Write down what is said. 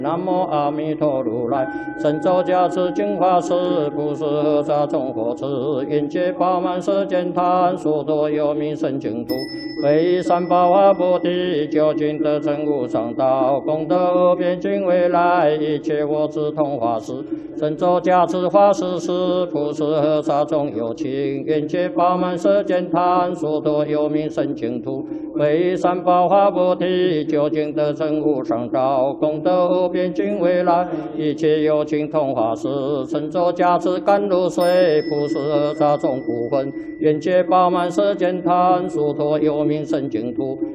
南无阿弥陀如来，神咒加持净法师，不是菩萨众火持，愿界饱满世间坛，所多有名圣净土，唯三宝法菩提，究竟得成无上道，功德无边尽未来，一切我智同法师，神咒加持法师是，不是菩萨众有情，愿界饱满世间坛，所多有名圣净土，唯三宝法菩提，究竟得成无上道，功德无边尽未来，一切有情同法师，神咒加持甘露水，普施菩萨众不分，愿界饱满世间坛，所托有名圣净土。